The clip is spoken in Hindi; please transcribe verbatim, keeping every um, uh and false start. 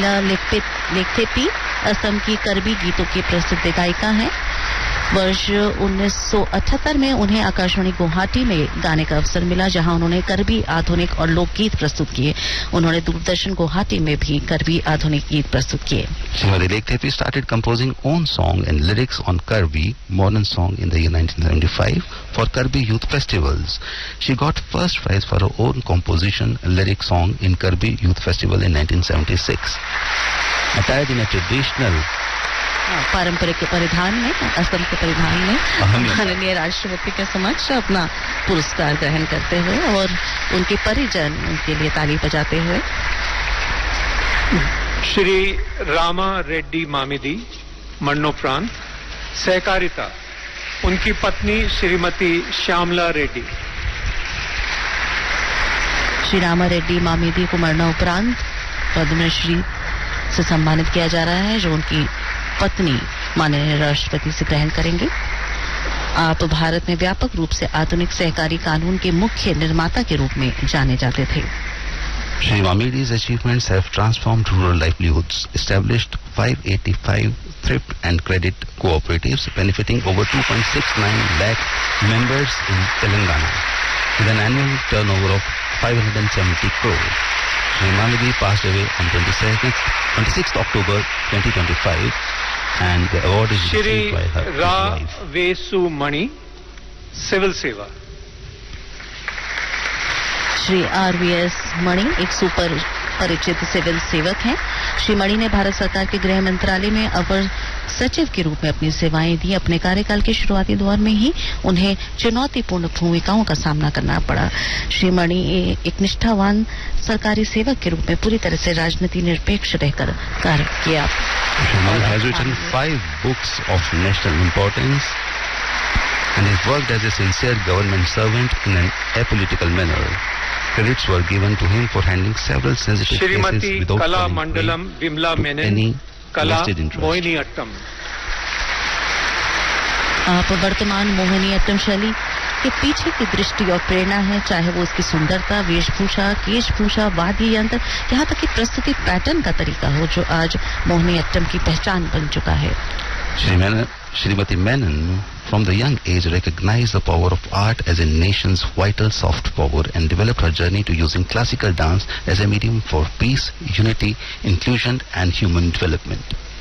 शर्मिला लेखेपी असम की करबी गीतों की प्रसिद्ध गायिका हैं। वर्ष उन्नीस सौ अठहत्तर में उन्हें आकाशवाणी गुवाहाटी में गाने का अवसर मिला, जहां उन्होंने करबी आधुनिक और लोकगीत प्रस्तुत किए। उन्होंने दूरदर्शन गुवाहाटी में भी करबी आधुनिक गीत प्रस्तुत किए। Srimati Lektepi started composing own song and lyrics on Karbi modern song in the year nineteen seventy-five for Karbi youth festivals. She got first prize for her own composition lyric song in Karbi youth festival in nineteen seventy-six. Attired in a traditional पारंपरिक परिधान में, असम के परिधान में माननीय राष्ट्रपति के समक्ष अपना पुरस्कार ग्रहण करते हुए और उनके परिजन उनके लिए ताली बजाते हुए। श्री रामा रेड्डी मामिदी मरणोपरांत सहकारिता, उनकी पत्नी श्रीमती श्यामला रेड्डी। श्री रामा रेड्डी मामिदी को मरणोपरांत पद्मश्री से सम्मानित किया जा रहा है, जो उनकी पत्नी माननीय राष्ट्रपति से ग्रहण करेंगे। आप भारत में व्यापक रूप से आधुनिक सहकारी कानून के मुख्य निर्माता के रूप में जाने जाते थे। Shri Mamidi's achievements have transformed rural livelihoods, established five hundred eighty-five thrift and credit cooperatives benefiting over two point six nine lakh members in Telangana, with an annual turnover of five hundred seventy crore. Shri Mamidi passed away on twenty-sixth October twenty twenty-five, and the award is received by her Ra wife. Vesu Mani, Civil Seva. Shri are V S मणि एक सुपर परिचित सिविल सेवक हैं। श्री मणि ने भारत सरकार के गृह मंत्रालय में अपर सचिव के रूप में अपनी सेवाएं दी। अपने कार्यकाल के शुरुआती दौर में ही उन्हें चुनौतीपूर्ण भूमिकाओं का सामना करना पड़ा। श्री मणि एक निष्ठावान सरकारी सेवक के रूप में पूरी तरह से राजनीति निरपेक्ष रहकर कार्य किया। Shri Mani has written five books of national importance and has worked as a sincere government servant in an apolitical manner. Credits were given to him for handling several sensitive Shrimati cases without Kala falling Mandalam prey Vimla to Menon, any Kala vested interest. Mohiniyattam. आप वर्तमान मोहिनीअट्टम शैली के पीछे की दृष्टि और प्रेरणा है, चाहे वो इसकी सुंदरता, वेशभूषा, केशभूषा, वाद्य यंत्र, यहाँ तक कि प्रस्तुति पैटर्न का तरीका हो, जो आज मोहिनीअट्टम की पहचान बन चुका है। Shrimati Menon, from the young age, recognized the power of art as a nation's vital soft power and developed her journey to using classical dance as a medium for peace, unity, inclusion and human development.